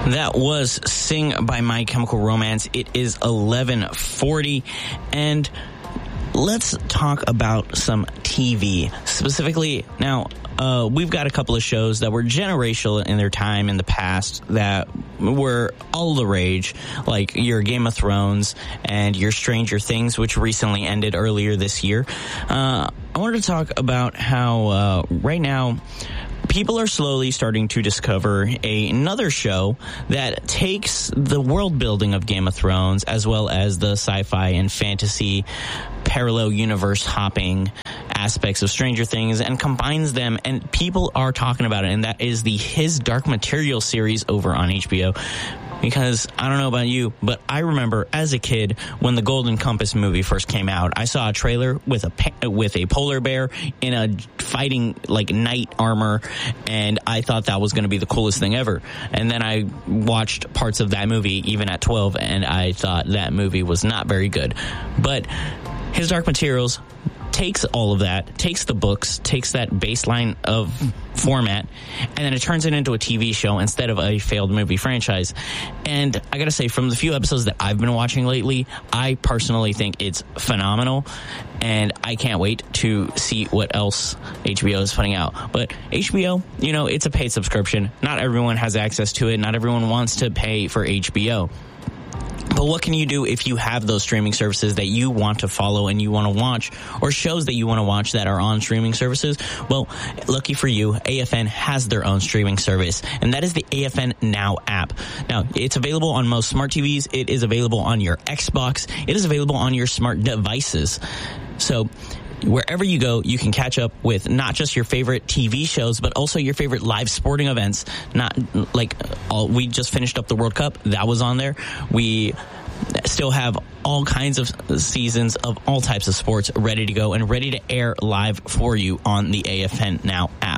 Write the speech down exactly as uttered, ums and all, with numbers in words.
That was Sing by My Chemical Romance. It is eleven forty, and let's talk about some T V. Specifically, now, uh, we've got a couple of shows that were generational in their time in the past that were all the rage, like your Game of Thrones and your Stranger Things, which recently ended earlier this year. Uh, I wanted to talk about how uh, right now people are slowly starting to discover a, another show that takes the world building of Game of Thrones as well as the sci-fi and fantasy parallel universe hopping aspects of Stranger Things and combines them, and people are talking about it, and that is the His Dark Materials series over on H B O. Because I don't know about you, but I remember as a kid when the Golden Compass movie first came out, I saw a trailer with a with a polar bear in a fighting like knight armor, and I thought that was going to be the coolest thing ever. And then I watched parts of that movie even at twelve, and I thought that movie was not very good. But His Dark Materials takes all of that, takes the books, takes that baseline of format, and then it turns it into a T V show instead of a failed movie franchise. And I gotta say, from the few episodes that I've been watching lately, I personally think it's phenomenal, and I can't wait to see what else H B O is putting out. But H B O, you know, it's a paid subscription. Not everyone has access to it. Not everyone wants to pay for H B O. But what can you do if you have those streaming services that you want to follow and you want to watch, or shows that you want to watch that are on streaming services? Well, lucky for you, A F N has their own streaming service, and that is the A F N Now app. Now, it's available on most smart T Vs. It is available on your Xbox. It is available on your smart devices. So wherever you go, you can catch up with not just your favorite T V shows, but also your favorite live sporting events. Not like all, we just finished up the World Cup. That was on there. We still have all kinds of seasons of all types of sports ready to go and ready to air live for you on the A F N Now app.